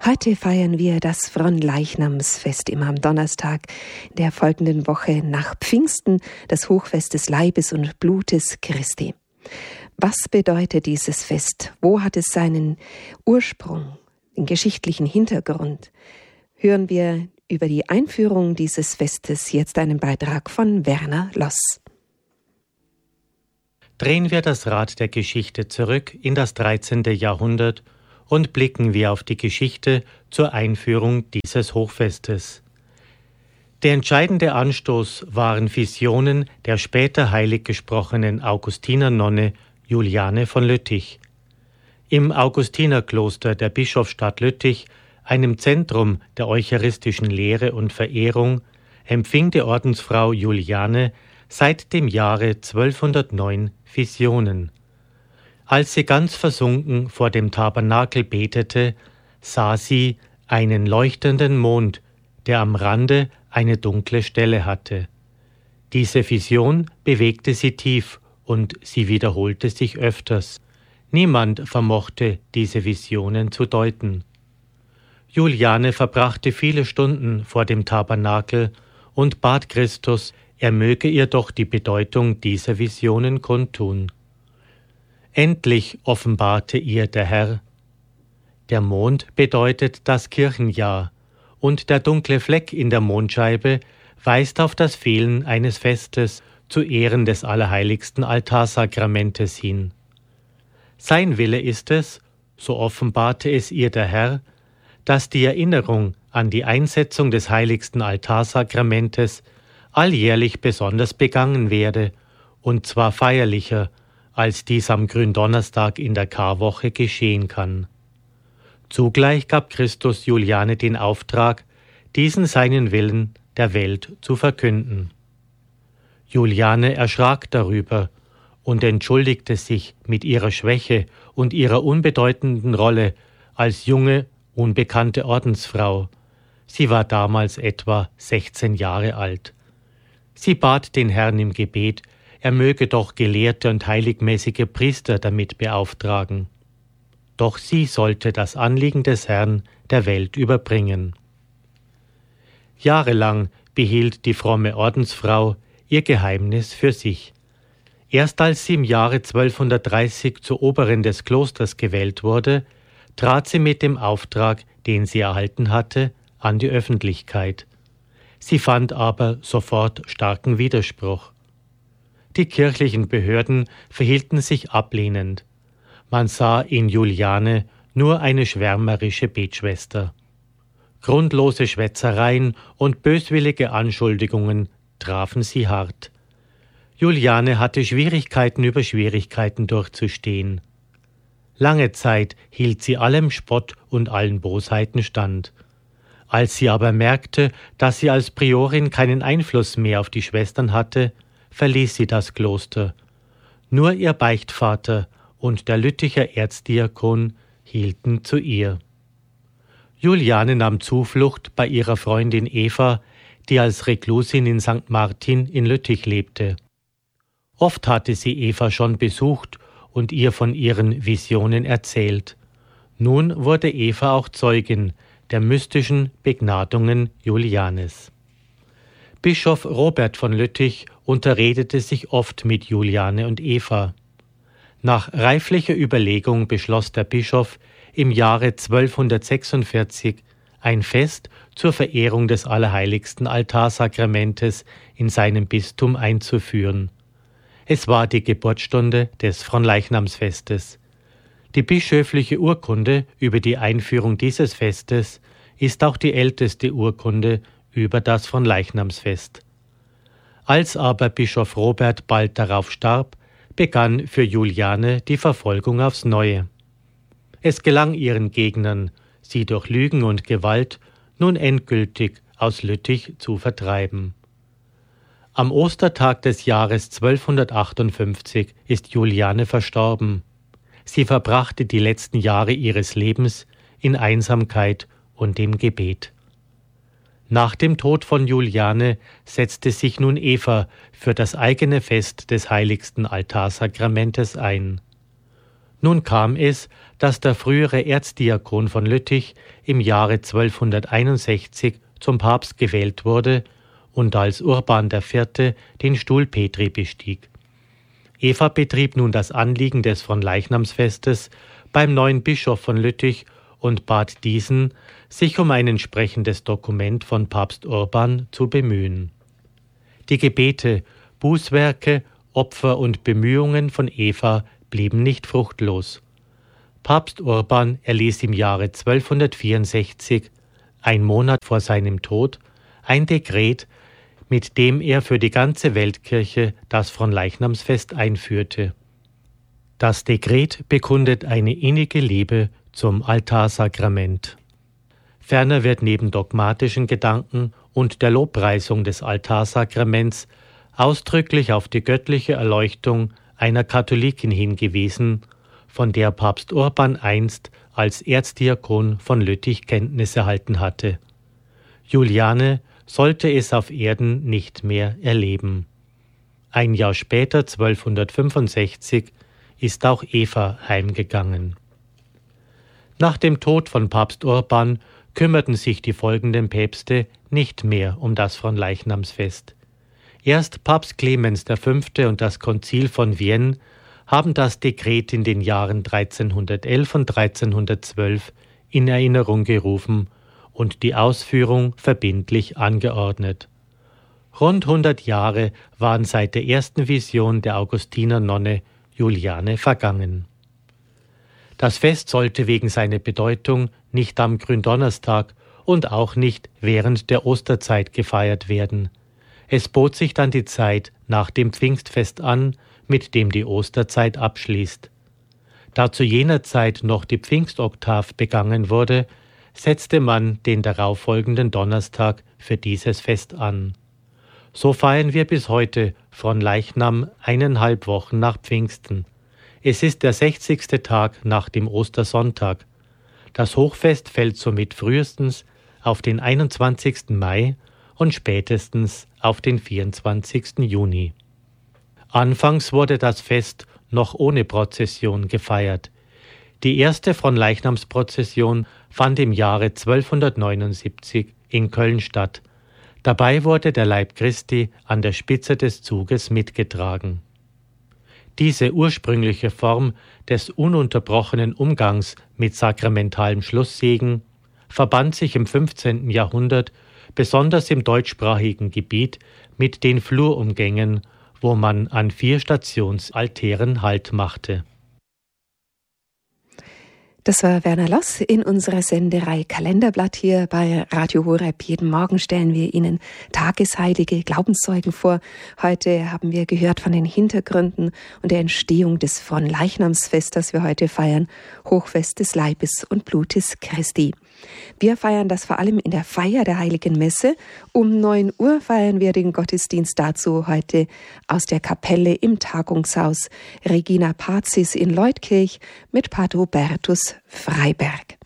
Heute feiern wir das Fronleichnamsfest immer am Donnerstag der folgenden Woche nach Pfingsten, das Hochfest des Leibes und Blutes Christi. Was bedeutet dieses Fest? Wo hat es seinen Ursprung, den geschichtlichen Hintergrund? Hören wir über die Einführung dieses Festes jetzt einen Beitrag von Werner Loss. Drehen wir das Rad der Geschichte zurück in das 13. Jahrhundert und blicken wir auf die Geschichte zur Einführung dieses Hochfestes. Der entscheidende Anstoß waren Visionen der später heilig gesprochenen Augustiner-Nonne Juliane von Lüttich. Im Augustinerkloster der Bischofsstadt Lüttich, einem Zentrum der eucharistischen Lehre und Verehrung, empfing die Ordensfrau Juliane seit dem Jahre 1209 Visionen. Als sie ganz versunken vor dem Tabernakel betete, sah sie einen leuchtenden Mond, der am Rande eine dunkle Stelle hatte. Diese Vision bewegte sie tief und sie wiederholte sich öfters. Niemand vermochte, diese Visionen zu deuten. Juliane verbrachte viele Stunden vor dem Tabernakel und bat Christus, er möge ihr doch die Bedeutung dieser Visionen kundtun. Endlich offenbarte ihr der Herr: Der Mond bedeutet das Kirchenjahr, und der dunkle Fleck in der Mondscheibe weist auf das Fehlen eines Festes zu Ehren des allerheiligsten Altarsakramentes hin. Sein Wille ist es, so offenbarte es ihr der Herr, dass die Erinnerung an die Einsetzung des heiligsten Altarsakramentes alljährlich besonders begangen werde, und zwar feierlicher, als dies am Gründonnerstag in der Karwoche geschehen kann. Zugleich gab Christus Juliane den Auftrag, diesen seinen Willen der Welt zu verkünden. Juliane erschrak darüber und entschuldigte sich mit ihrer Schwäche und ihrer unbedeutenden Rolle als junge, unbekannte Ordensfrau. Sie war damals etwa 16 Jahre alt. Sie bat den Herrn im Gebet, er möge doch gelehrte und heiligmäßige Priester damit beauftragen. Doch sie sollte das Anliegen des Herrn der Welt überbringen. Jahrelang behielt die fromme Ordensfrau ihr Geheimnis für sich. Erst als sie im Jahre 1230 zur Oberin des Klosters gewählt wurde, trat sie mit dem Auftrag, den sie erhalten hatte, an die Öffentlichkeit. Sie fand aber sofort starken Widerspruch. Die kirchlichen Behörden verhielten sich ablehnend. Man sah in Juliane nur eine schwärmerische Betschwester. Grundlose Schwätzereien und böswillige Anschuldigungen trafen sie hart. Juliane hatte Schwierigkeiten über Schwierigkeiten durchzustehen. Lange Zeit hielt sie allem Spott und allen Bosheiten stand. Als sie aber merkte, dass sie als Priorin keinen Einfluss mehr auf die Schwestern hatte, verließ sie das Kloster. Nur ihr Beichtvater und der Lütticher Erzdiakon hielten zu ihr. Juliane nahm Zuflucht bei ihrer Freundin Eva, die als Reklusin in St. Martin in Lüttich lebte. Oft hatte sie Eva schon besucht und ihr von ihren Visionen erzählt. Nun wurde Eva auch Zeugin der mystischen Begnadungen Julianes. Bischof Robert von Lüttich unterredete sich oft mit Juliane und Eva. Nach reiflicher Überlegung beschloss der Bischof im Jahre 1246 ein Fest zur Verehrung des allerheiligsten Altarsakramentes in seinem Bistum einzuführen. Es war die Geburtsstunde des Fronleichnamsfestes. Die bischöfliche Urkunde über die Einführung dieses Festes ist auch die älteste Urkunde über das Fronleichnamsfest. Als aber Bischof Robert bald darauf starb, begann für Juliane die Verfolgung aufs Neue. Es gelang ihren Gegnern, sie durch Lügen und Gewalt nun endgültig aus Lüttich zu vertreiben. Am Ostertag des Jahres 1258 ist Juliane verstorben. Sie verbrachte die letzten Jahre ihres Lebens in Einsamkeit und im Gebet. Nach dem Tod von Juliane setzte sich nun Eva für das eigene Fest des heiligsten Altarsakramentes ein. Nun kam es, dass der frühere Erzdiakon von Lüttich im Jahre 1261 zum Papst gewählt wurde und als Urban IV. Den Stuhl Petri bestieg. Eva betrieb nun das Anliegen des Fronleichnamsfestes beim neuen Bischof von Lüttich und bat diesen, sich um ein entsprechendes Dokument von Papst Urban zu bemühen. Die Gebete, Bußwerke, Opfer und Bemühungen von Eva blieben nicht fruchtlos. Papst Urban erließ im Jahre 1264, ein Monat vor seinem Tod, ein Dekret, mit dem er für die ganze Weltkirche das Fronleichnamsfest einführte. Das Dekret bekundet eine innige Liebe zum Altarsakrament. Ferner wird neben dogmatischen Gedanken und der Lobpreisung des Altarsakraments ausdrücklich auf die göttliche Erleuchtung einer Katholikin hingewiesen, von der Papst Urban einst als Erzdiakon von Lüttich Kenntnis erhalten hatte. Juliane sollte es auf Erden nicht mehr erleben. Ein Jahr später, 1265, ist auch Eva heimgegangen. Nach dem Tod von Papst Urban kümmerten sich die folgenden Päpste nicht mehr um das Fronleichnamsfest. Erst Papst Clemens V. und das Konzil von Vienne haben das Dekret in den Jahren 1311 und 1312 in Erinnerung gerufen und die Ausführung verbindlich angeordnet. Rund 100 Jahre waren seit der ersten Vision der Augustiner-Nonne Juliane vergangen. Das Fest sollte wegen seiner Bedeutung nicht am Gründonnerstag und auch nicht während der Osterzeit gefeiert werden. Es bot sich dann die Zeit nach dem Pfingstfest an, mit dem die Osterzeit abschließt. Da zu jener Zeit noch die Pfingstoktav begangen wurde, setzte man den darauffolgenden Donnerstag für dieses Fest an. So feiern wir bis heute Fronleichnam 1,5 Wochen nach Pfingsten. Es ist der 60. Tag nach dem Ostersonntag. Das Hochfest fällt somit frühestens auf den 21. Mai und spätestens auf den 24. Juni. Anfangs wurde das Fest noch ohne Prozession gefeiert. Die erste Fronleichnamsprozession fand im Jahre 1279 in Köln statt. Dabei wurde der Leib Christi an der Spitze des Zuges mitgetragen. Diese ursprüngliche Form des ununterbrochenen Umgangs mit sakramentalem Schlusssegen verband sich im 15. Jahrhundert besonders im deutschsprachigen Gebiet mit den Flurumgängen, wo man an 4 Stationsaltären Halt machte. Das war Werner Loss in unserer Senderei Kalenderblatt hier bei Radio Horeb. Jeden Morgen stellen wir Ihnen tagesheilige Glaubenszeugen vor. Heute haben wir gehört von den Hintergründen und der Entstehung des Fronleichnamsfest, das wir heute feiern, Hochfest des Leibes und Blutes Christi. Wir feiern das vor allem in der Feier der Heiligen Messe. Um 9 Uhr feiern wir den Gottesdienst dazu heute aus der Kapelle im Tagungshaus Regina Pazis in Leutkirch mit Pater Hubertus Freiberg.